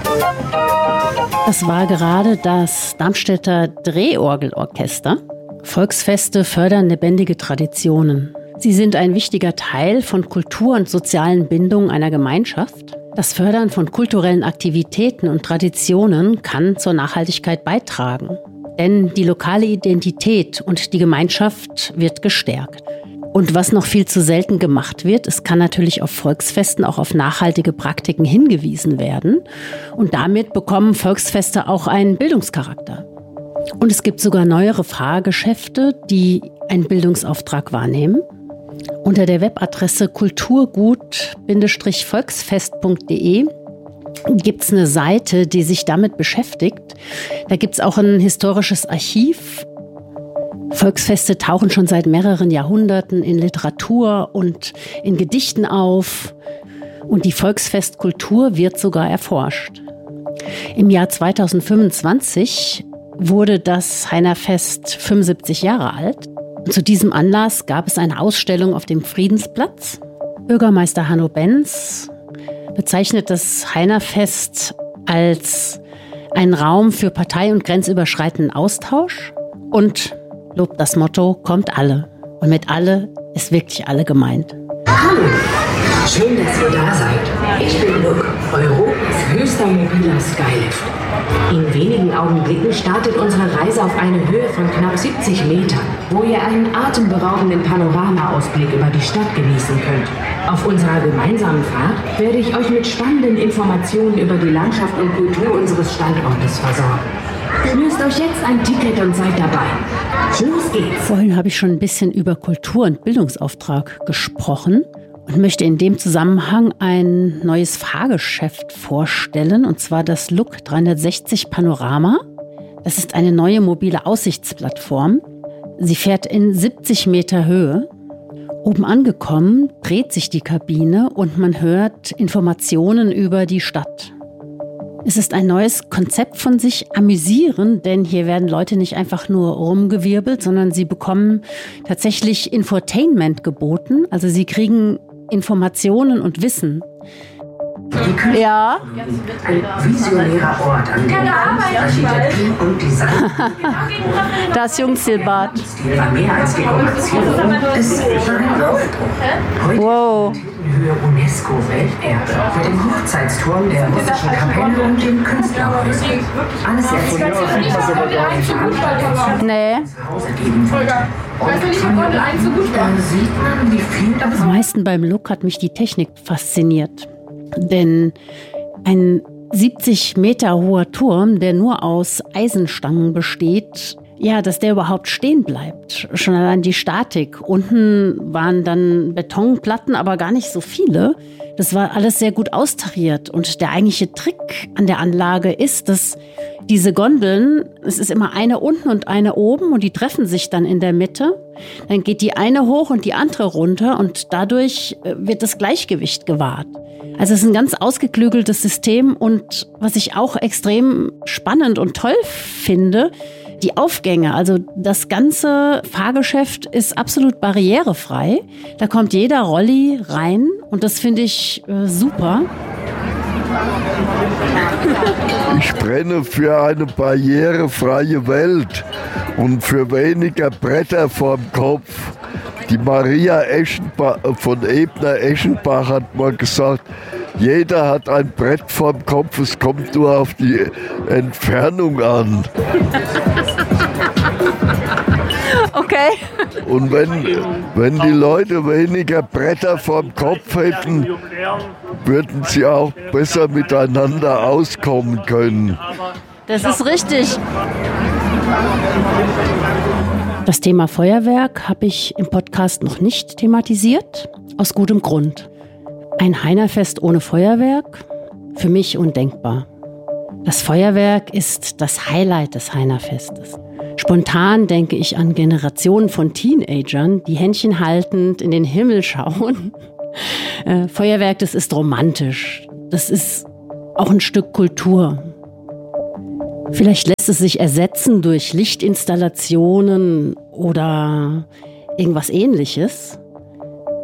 Das war gerade das Darmstädter Drehorgelorchester. Volksfeste fördern lebendige Traditionen. Sie sind ein wichtiger Teil von Kultur und sozialen Bindungen einer Gemeinschaft. Das Fördern von kulturellen Aktivitäten und Traditionen kann zur Nachhaltigkeit beitragen. Denn die lokale Identität und die Gemeinschaft wird gestärkt. Und was noch viel zu selten gemacht wird, es kann natürlich auf Volksfesten auch auf nachhaltige Praktiken hingewiesen werden. Und damit bekommen Volksfeste auch einen Bildungscharakter. Und es gibt sogar neuere Fahrgeschäfte, die einen Bildungsauftrag wahrnehmen. Unter der Webadresse kulturgut-volksfest.de gibt es eine Seite, die sich damit beschäftigt. Da gibt es auch ein historisches Archiv. Volksfeste tauchen schon seit mehreren Jahrhunderten in Literatur und in Gedichten auf. Und die Volksfestkultur wird sogar erforscht. Im Jahr 2025 wurde das Heinerfest 75 Jahre alt. Und zu diesem Anlass gab es eine Ausstellung auf dem Friedensplatz. Bürgermeister Hanno Benz bezeichnet das Heinerfest als einen Raum für partei- und grenzüberschreitenden Austausch und lobt das Motto, kommt alle. Und mit alle ist wirklich alle gemeint. Hallo, schön, dass ihr da seid. Ich bin Luke, Europas höchster mobiler Skylift. In wenigen Augenblicken startet unsere Reise auf eine Höhe von knapp 70 Metern, wo ihr einen atemberaubenden Panoramaausblick über die Stadt genießen könnt. Auf unserer gemeinsamen Fahrt werde ich euch mit spannenden Informationen über die Landschaft und Kultur unseres Standortes versorgen. Löst euch jetzt ein Ticket und seid dabei. Los geht's! Vorhin habe ich schon ein bisschen über Kultur- und Bildungsauftrag gesprochen und möchte in dem Zusammenhang ein neues Fahrgeschäft vorstellen, und zwar das Look 360 Panorama. Das ist eine neue mobile Aussichtsplattform. Sie fährt in 70 Meter Höhe. Oben angekommen dreht sich die Kabine und man hört Informationen über die Stadt. Es ist ein neues Konzept von sich amüsieren, denn hier werden Leute nicht einfach nur rumgewirbelt, sondern sie bekommen tatsächlich Infotainment geboten. Also sie kriegen Informationen und Wissen. Ja. Ein visionärer Ort, an dem Architektur und Design. Das Jungsilbad. Stil war mehr als Dekoration. Es war ein Aufbruch. Heute Wow. Höhe UNESCO-Welterbe mit dem Hochzeitsturm der russischen Kapelle und dem Künstlerhäuschen. Alles erzählt sich nicht, was über den Veranstaltungsort Nee. zu Hause geben wollte. Und von da sieht man, wie viel Am meisten beim Look hat mich die Technik fasziniert. Denn ein 70 Meter hoher Turm, der nur aus Eisenstangen besteht, ja, dass der überhaupt stehen bleibt. Schon allein die Statik. Unten waren dann Betonplatten, aber gar nicht so viele. Das war alles sehr gut austariert. Und der eigentliche Trick an der Anlage ist, dass diese Gondeln, es ist immer eine unten und eine oben und die treffen sich dann in der Mitte. Dann geht die eine hoch und die andere runter und dadurch wird das Gleichgewicht gewahrt. Also es ist ein ganz ausgeklügeltes System und was ich auch extrem spannend und toll finde, die Aufgänge, also das ganze Fahrgeschäft ist absolut barrierefrei. Da kommt jeder Rolli rein und das finde ich super. Ich brenne für eine barrierefreie Welt und für weniger Bretter vorm Kopf. Die Maria von Ebner-Eschenbach hat mal gesagt, jeder hat ein Brett vorm Kopf, es kommt nur auf die Entfernung an. Okay. Und wenn die Leute weniger Bretter vorm Kopf hätten, würden sie auch besser miteinander auskommen können. Das ist richtig. Das Thema Feuerwerk habe ich im Podcast noch nicht thematisiert, aus gutem Grund. Ein Heinerfest ohne Feuerwerk? Für mich undenkbar. Das Feuerwerk ist das Highlight des Heinerfestes. Spontan denke ich an Generationen von Teenagern, die Händchen haltend in den Himmel schauen. Feuerwerk, das ist romantisch. Das ist auch ein Stück Kultur. Vielleicht lässt es sich ersetzen durch Lichtinstallationen oder irgendwas Ähnliches.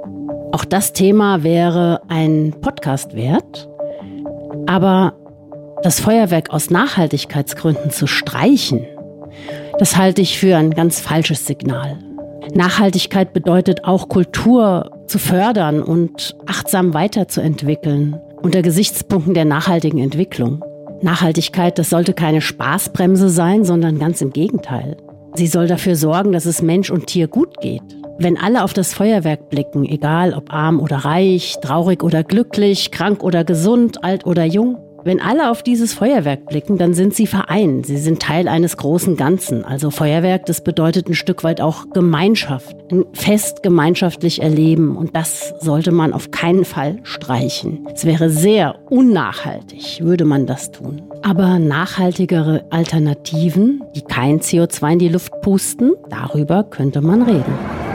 Auch das Thema wäre ein Podcast wert. Aber Das Feuerwerk aus Nachhaltigkeitsgründen zu streichen, das halte ich für ein ganz falsches Signal. Nachhaltigkeit bedeutet auch, Kultur zu fördern und achtsam weiterzuentwickeln, unter Gesichtspunkten der nachhaltigen Entwicklung. Nachhaltigkeit, das sollte keine Spaßbremse sein, sondern ganz im Gegenteil. Sie soll dafür sorgen, dass es Mensch und Tier gut geht. Wenn alle auf das Feuerwerk blicken, egal ob arm oder reich, traurig oder glücklich, krank oder gesund, alt oder jung, wenn alle auf dieses Feuerwerk blicken, dann sind sie vereint. Sie sind Teil eines großen Ganzen. Also Feuerwerk, das bedeutet ein Stück weit auch Gemeinschaft, ein Fest gemeinschaftlich erleben. Und das sollte man auf keinen Fall streichen. Es wäre sehr unnachhaltig, würde man das tun. Aber nachhaltigere Alternativen, die kein CO2 in die Luft pusten, darüber könnte man reden.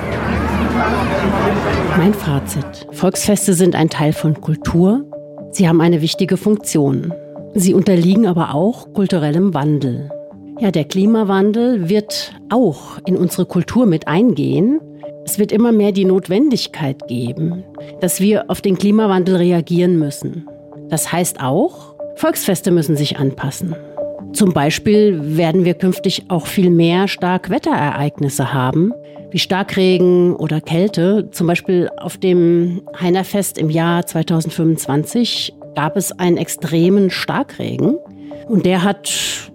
Mein Fazit: Volksfeste sind ein Teil von Kultur. Sie haben eine wichtige Funktion. Sie unterliegen aber auch kulturellem Wandel. Ja, der Klimawandel wird auch in unsere Kultur mit eingehen. Es wird immer mehr die Notwendigkeit geben, dass wir auf den Klimawandel reagieren müssen. Das heißt auch, Volksfeste müssen sich anpassen. Zum Beispiel werden wir künftig auch viel mehr Starkwetterereignisse haben, wie Starkregen oder Kälte. Zum Beispiel auf dem Heinerfest im Jahr 2025 gab es einen extremen Starkregen. Und der hat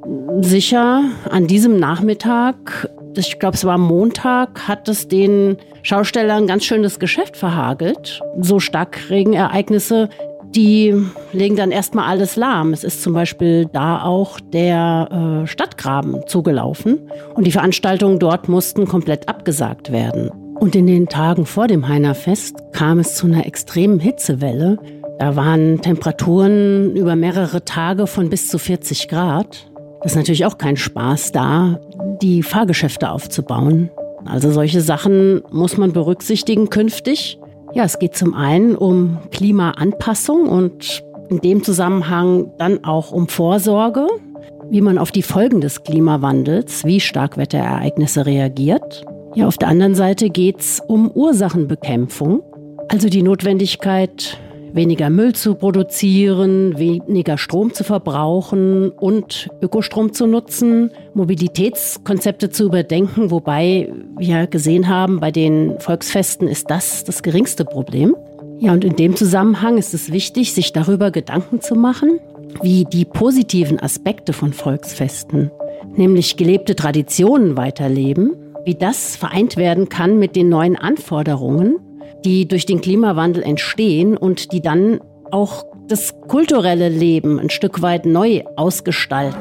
sicher an diesem Nachmittag, ich glaube es war Montag, hat es den Schaustellern ganz schön das Geschäft verhagelt. So Starkregenereignisse, die legen dann erstmal alles lahm. Es ist zum Beispiel da auch der Stadtgraben zugelaufen und die Veranstaltungen dort mussten komplett abgesagt werden. Und in den Tagen vor dem Heinerfest kam es zu einer extremen Hitzewelle. Da waren Temperaturen über mehrere Tage von bis zu 40 Grad. Das ist natürlich auch kein Spaß, da die Fahrgeschäfte aufzubauen. Also solche Sachen muss man berücksichtigen künftig. Ja, es geht zum einen um Klimaanpassung und in dem Zusammenhang dann auch um Vorsorge, wie man auf die Folgen des Klimawandels, wie Starkwetterereignisse reagiert. Ja, auf der anderen Seite geht es um Ursachenbekämpfung, also die Notwendigkeit, weniger Müll zu produzieren, weniger Strom zu verbrauchen und Ökostrom zu nutzen, Mobilitätskonzepte zu überdenken, wobei wir gesehen haben, bei den Volksfesten ist das geringste Problem. Ja, und in dem Zusammenhang ist es wichtig, sich darüber Gedanken zu machen, wie die positiven Aspekte von Volksfesten, nämlich gelebte Traditionen weiterleben, wie das vereint werden kann mit den neuen Anforderungen, die durch den Klimawandel entstehen und die dann auch das kulturelle Leben ein Stück weit neu ausgestalten.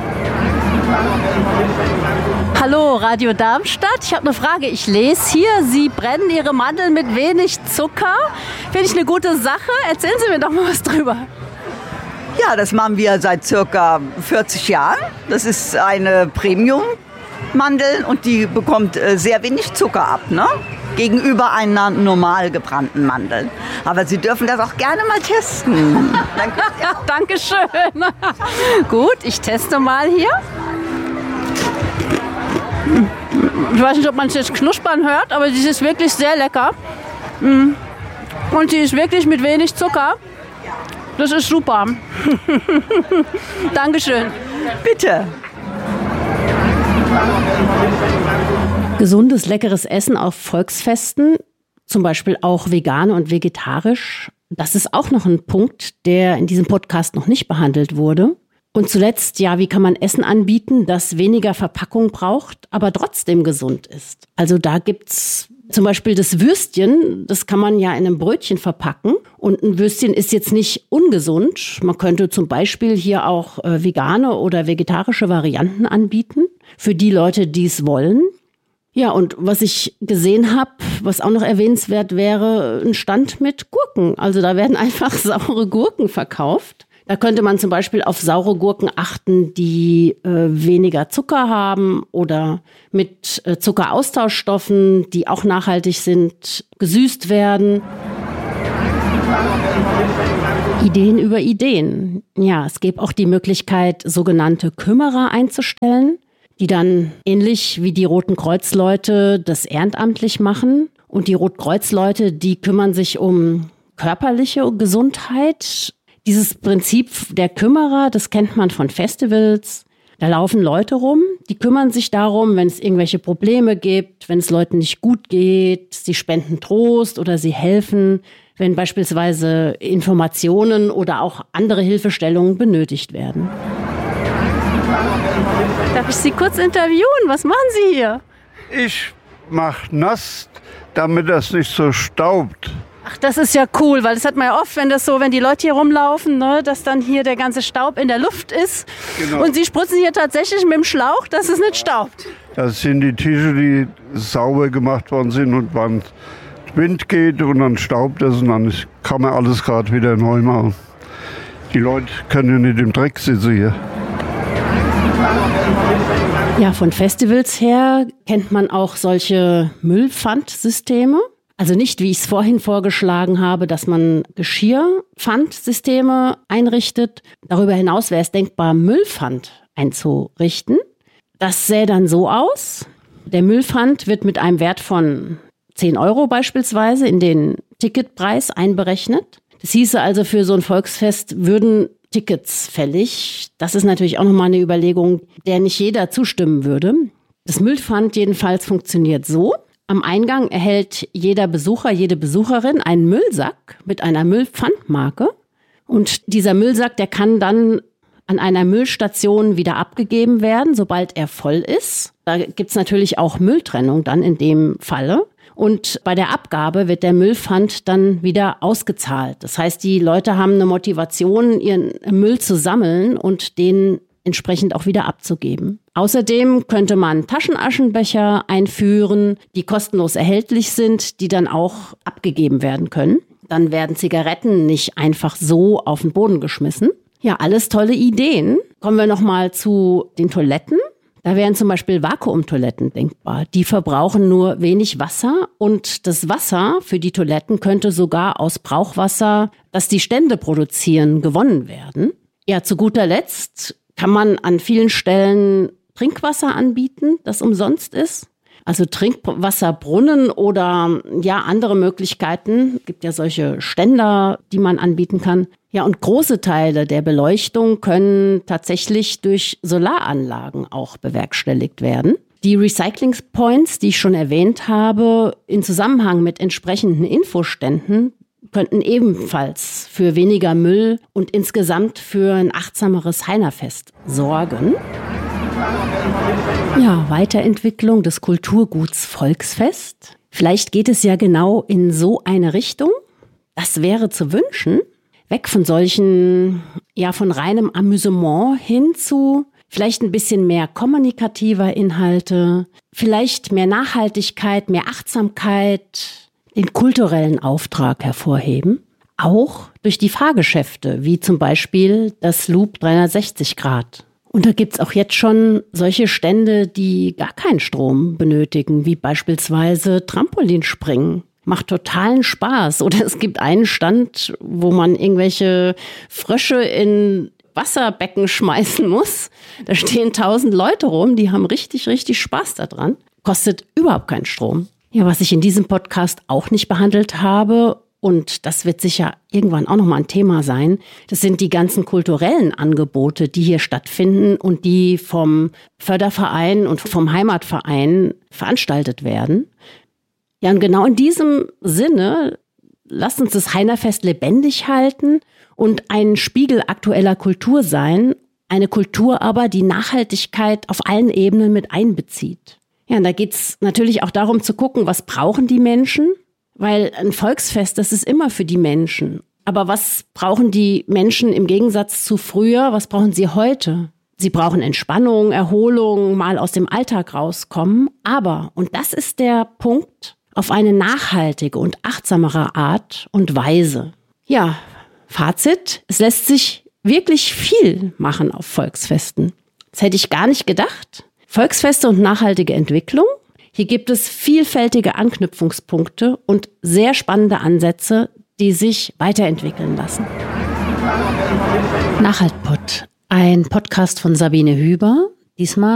Hallo, Radio Darmstadt. Ich habe eine Frage. Ich lese hier, Sie brennen Ihre Mandeln mit wenig Zucker. Finde ich eine gute Sache. Erzählen Sie mir doch mal was drüber. Ja, das machen wir seit circa 40 Jahren. Das ist eine Premium-Mandel und die bekommt sehr wenig Zucker ab, ne? Gegenüber einer normal gebrannten Mandel. Aber Sie dürfen das auch gerne mal testen. Ja, danke schön. Gut, ich teste mal hier. Ich weiß nicht, ob man es jetzt knuspern hört, aber sie ist wirklich sehr lecker. Und sie ist wirklich mit wenig Zucker. Das ist super. Dankeschön. Bitte. Gesundes, leckeres Essen auf Volksfesten, zum Beispiel auch vegan und vegetarisch, das ist auch noch ein Punkt, der in diesem Podcast noch nicht behandelt wurde. Und zuletzt, ja, wie kann man Essen anbieten, das weniger Verpackung braucht, aber trotzdem gesund ist? Also da gibt's zum Beispiel das Würstchen, das kann man ja in einem Brötchen verpacken. Und ein Würstchen ist jetzt nicht ungesund. Man könnte zum Beispiel hier auch vegane oder vegetarische Varianten anbieten für die Leute, die es wollen. Ja, und was ich gesehen habe, was auch noch erwähnenswert wäre, ein Stand mit Gurken. Also da werden einfach saure Gurken verkauft. Da könnte man zum Beispiel auf saure Gurken achten, die weniger Zucker haben oder mit Zuckeraustauschstoffen, die auch nachhaltig sind, gesüßt werden. Ideen über Ideen. Ja, es gäbe auch die Möglichkeit, sogenannte Kümmerer einzustellen, die dann ähnlich wie die Roten Kreuz-Leute das ehrenamtlich machen. Und die Rotkreuz-Leute, die kümmern sich um körperliche Gesundheit. Dieses Prinzip der Kümmerer, das kennt man von Festivals. Da laufen Leute rum, die kümmern sich darum, wenn es irgendwelche Probleme gibt, wenn es Leuten nicht gut geht, sie spenden Trost oder sie helfen, wenn beispielsweise Informationen oder auch andere Hilfestellungen benötigt werden. Darf ich Sie kurz interviewen? Was machen Sie hier? Ich mache nass, damit das nicht so staubt. Ach, das ist ja cool, weil das hat man ja oft, wenn die Leute hier rumlaufen, ne, dass dann hier der ganze Staub in der Luft ist. Genau. Und Sie spritzen hier tatsächlich mit dem Schlauch, dass es nicht staubt. Das sind die Tische, die sauber gemacht worden sind und wenn Wind geht und dann staubt es und dann kann man alles gerade wieder neu machen. Die Leute können ja nicht im Dreck sitzen hier. Ja, von Festivals her kennt man auch solche Müllpfandsysteme. Also nicht, wie ich es vorhin vorgeschlagen habe, dass man Geschirrpfandsysteme einrichtet. Darüber hinaus wäre es denkbar, Müllpfand einzurichten. Das sähe dann so aus. Der Müllpfand wird mit einem Wert von 10 € beispielsweise in den Ticketpreis einberechnet. Das hieße also, für so ein Volksfest würden Tickets fällig. Das ist natürlich auch nochmal eine Überlegung, der nicht jeder zustimmen würde. Das Müllpfand jedenfalls funktioniert so. Am Eingang erhält jeder Besucher, jede Besucherin einen Müllsack mit einer Müllpfandmarke. Und dieser Müllsack, der kann dann an einer Müllstation wieder abgegeben werden, sobald er voll ist. Da gibt's natürlich auch Mülltrennung dann in dem Falle. Und bei der Abgabe wird der Müllpfand dann wieder ausgezahlt. Das heißt, die Leute haben eine Motivation, ihren Müll zu sammeln und den entsprechend auch wieder abzugeben. Außerdem könnte man Taschenaschenbecher einführen, die kostenlos erhältlich sind, die dann auch abgegeben werden können. Dann werden Zigaretten nicht einfach so auf den Boden geschmissen. Ja, alles tolle Ideen. Kommen wir nochmal zu den Toiletten. Da wären zum Beispiel Vakuumtoiletten denkbar. Die verbrauchen nur wenig Wasser und das Wasser für die Toiletten könnte sogar aus Brauchwasser, das die Stände produzieren, gewonnen werden. Ja, zu guter Letzt kann man an vielen Stellen Trinkwasser anbieten, das umsonst ist. Also Trinkwasserbrunnen oder ja andere Möglichkeiten. Es gibt ja solche Ständer, die man anbieten kann. Ja, und große Teile der Beleuchtung können tatsächlich durch Solaranlagen auch bewerkstelligt werden. Die Recycling Points, die ich schon erwähnt habe, in Zusammenhang mit entsprechenden Infoständen, könnten ebenfalls für weniger Müll und insgesamt für ein achtsameres Heinerfest sorgen. Ja, Weiterentwicklung des Kulturguts Volksfest. Vielleicht geht es ja genau in so eine Richtung. Das wäre zu wünschen. Weg von solchen, ja, von reinem Amüsement hin zu vielleicht ein bisschen mehr kommunikativer Inhalte, vielleicht mehr Nachhaltigkeit, mehr Achtsamkeit, den kulturellen Auftrag hervorheben, auch durch die Fahrgeschäfte, wie zum Beispiel das Loop 360 Grad. Und da gibt's auch jetzt schon solche Stände, die gar keinen Strom benötigen, wie beispielsweise Trampolinspringen. Macht totalen Spaß. Oder es gibt einen Stand, wo man irgendwelche Frösche in Wasserbecken schmeißen muss. Da stehen 1000 Leute rum, die haben richtig, richtig Spaß daran. Kostet überhaupt keinen Strom. Ja, was ich in diesem Podcast auch nicht behandelt habe, und das wird sicher irgendwann auch nochmal ein Thema sein, das sind die ganzen kulturellen Angebote, die hier stattfinden und die vom Förderverein und vom Heimatverein veranstaltet werden. Ja, und genau in diesem Sinne, lasst uns das Heinerfest lebendig halten und ein Spiegel aktueller Kultur sein, eine Kultur aber, die Nachhaltigkeit auf allen Ebenen mit einbezieht. Ja, und da geht's natürlich auch darum zu gucken, was brauchen die Menschen? Weil ein Volksfest, das ist immer für die Menschen. Aber was brauchen die Menschen im Gegensatz zu früher? Was brauchen sie heute? Sie brauchen Entspannung, Erholung, mal aus dem Alltag rauskommen. Aber, und das ist der Punkt, auf eine nachhaltige und achtsamere Art und Weise. Ja, Fazit, es lässt sich wirklich viel machen auf Volksfesten. Das hätte ich gar nicht gedacht. Volksfeste und nachhaltige Entwicklung. Hier gibt es vielfältige Anknüpfungspunkte und sehr spannende Ansätze, die sich weiterentwickeln lassen. Nachhaltpod, ein Podcast von Sabine Hüber, diesmal